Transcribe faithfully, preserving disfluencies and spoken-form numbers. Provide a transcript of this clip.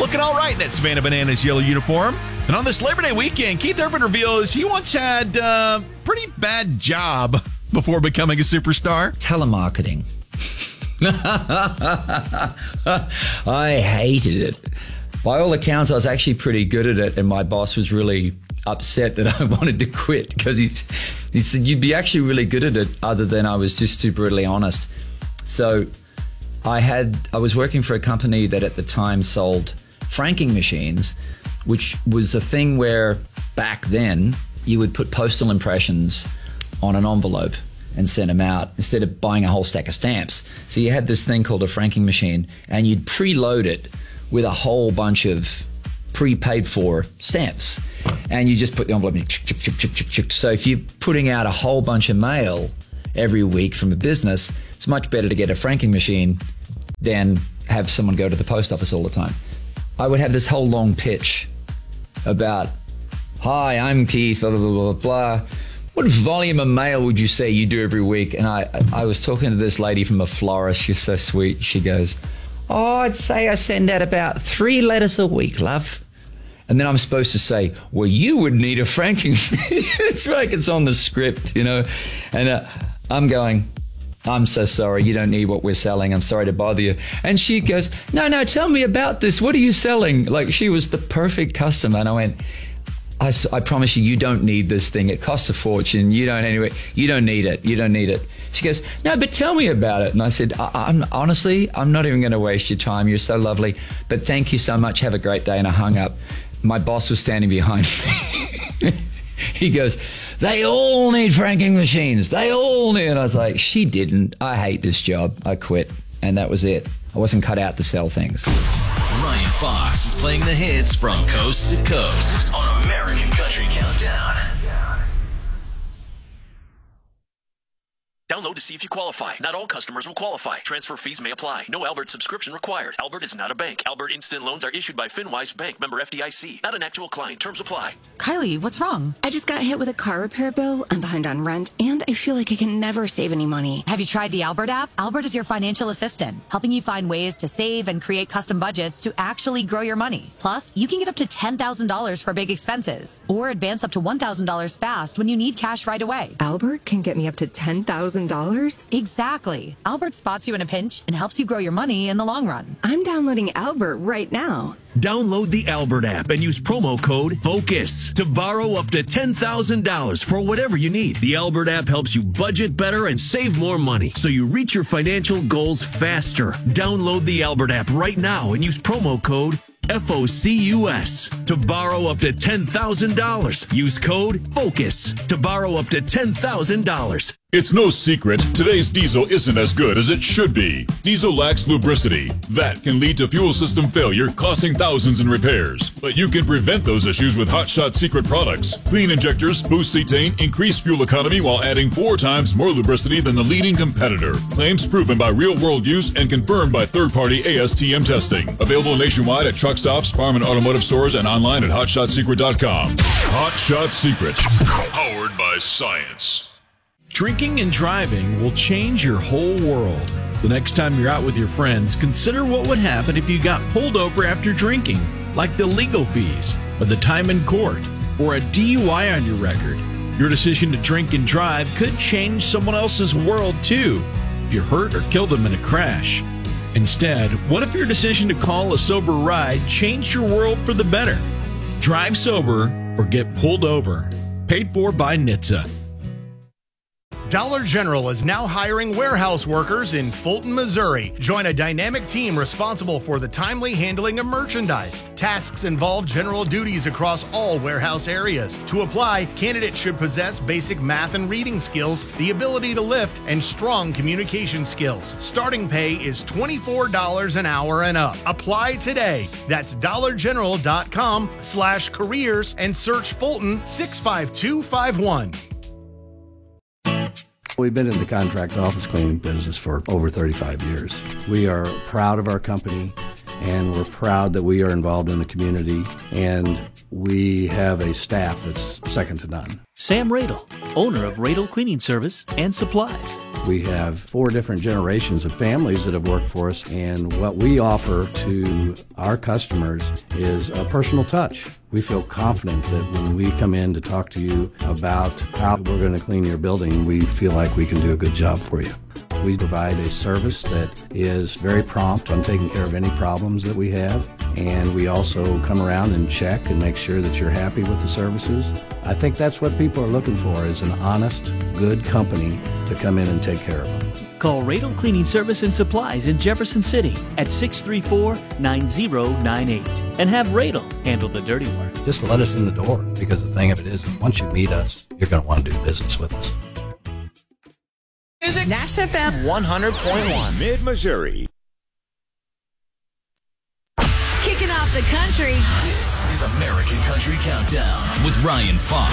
looking all right in that Savannah Bananas yellow uniform. And on this Labor Day weekend, Keith Urban reveals he once had a pretty bad job before becoming a superstar. Telemarketing. I hated it. By all accounts, I was actually pretty good at it, and my boss was really upset that I wanted to quit because he, he said, you'd be actually really good at it other than I was just too brutally honest. So I had I was working for a company that at the time sold franking machines, which was a thing where back then you would put postal impressions on an envelope and send them out instead of buying a whole stack of stamps. So you had this thing called a franking machine, and you'd preload it with a whole bunch of prepaid for stamps. And you just put the envelope in, chick, chick, chick, chick, chick, chick. So if you're putting out a whole bunch of mail every week from a business, it's much better to get a franking machine than have someone go to the post office all the time. I would have this whole long pitch about, hi, I'm Keith, blah, blah, blah, blah, blah. What volume of mail would you say you do every week? And I, I was talking to this lady from a florist. She's so sweet. She goes, oh, I'd say I send out about three letters a week, love. And then I'm supposed to say, well, you would need a franking. It's like it's on the script, you know. And uh, I'm going, I'm so sorry. You don't need what we're selling. I'm sorry to bother you. And she goes, no, no, tell me about this. What are you selling? Like, she was the perfect customer. And I went, I, I promise you, you don't need this thing. It costs a fortune. You don't anyway. You don't need it. You don't need it. She goes, no, but tell me about it. And I said, I, I'm honestly, I'm not even going to waste your time. You're so lovely. But thank you so much. Have a great day. And I hung up. My boss was standing behind me. He goes, they all need franking machines. They all need. And I was like, she didn't. I hate this job. I quit. And that was it. I wasn't cut out to sell things. Ryan Fox is playing the hits from coast to coast on American Country Countdown. Download to see if you qualify. Not all customers will qualify. Transfer fees may apply. No Albert subscription required. Albert is not a bank. Albert Instant Loans are issued by FinWise Bank, member F D I C. Not an actual client. Terms apply. Kylie, what's wrong? I just got hit with a car repair bill. I'm behind on rent, and I feel like I can never save any money. Have you tried the Albert app? Albert is your financial assistant, helping you find ways to save and create custom budgets to actually grow your money. Plus, you can get up to ten thousand dollars for big expenses, or advance up to one thousand dollars fast when you need cash right away. Albert can get me up to ten thousand dollars? Exactly. Albert spots you in a pinch and helps you grow your money in the long run. I'm downloading Albert right now. Download the Albert app and use promo code FOCUS to borrow up to ten thousand dollars for whatever you need. The Albert app helps you budget better and save more money so you reach your financial goals faster. Download the Albert app right now and use promo code F O C U S to borrow up to ten thousand dollars. Use code FOCUS to borrow up to ten thousand dollars. It's no secret, today's diesel isn't as good as it should be. Diesel lacks lubricity. That can lead to fuel system failure, costing thousands in repairs. But you can prevent those issues with Hot Shot Secret products. Clean injectors, boost cetane, increase fuel economy while adding four times more lubricity than the leading competitor. Claims proven by real-world use and confirmed by third-party A S T M testing. Available nationwide at truck stops, farm and automotive stores, and online at hot shot secret dot com. Hot Shot Secret, powered by science. Drinking and driving will change your whole world. The next time you're out with your friends, consider what would happen if you got pulled over after drinking, like the legal fees, or the time in court, or a D U I on your record. Your decision to drink and drive could change someone else's world too, if you hurt or killed them in a crash. Instead, what if your decision to call a sober ride changed your world for the better? Drive sober or get pulled over. Paid for by N H T S A. Dollar General is now hiring warehouse workers in Fulton, Missouri. Join a dynamic team responsible for the timely handling of merchandise. Tasks involve general duties across all warehouse areas. To apply, candidates should possess basic math and reading skills, the ability to lift, and strong communication skills. Starting pay is twenty-four dollars an hour and up. Apply today. That's dollar general dot com slash careers and search Fulton six five two five one. We've been in the contract office cleaning business for over thirty-five years. We are proud of our company, and we're proud that we are involved in the community, and we have a staff that's second to none. Sam Radel, owner of Radel Cleaning Service and Supplies. We have four different generations of families that have worked for us, and what we offer to our customers is a personal touch. We feel confident that when we come in to talk to you about how we're going to clean your building, we feel like we can do a good job for you. We provide a service that is very prompt on taking care of any problems that we have, and we also come around and check and make sure that you're happy with the services. I think that's what people are looking for, is an honest, good company to come in and take care of them. Call Radel Cleaning Service and Supplies in Jefferson City at six three four, nine zero nine eight and have Radel handle the dirty work. Just let us in the door, because the thing of it is, once you meet us, you're going to want to do business with us. Music Nash F M one hundred point one Mid-Missouri. Kicking off the country. This is American Country Countdown with Ryan Fox.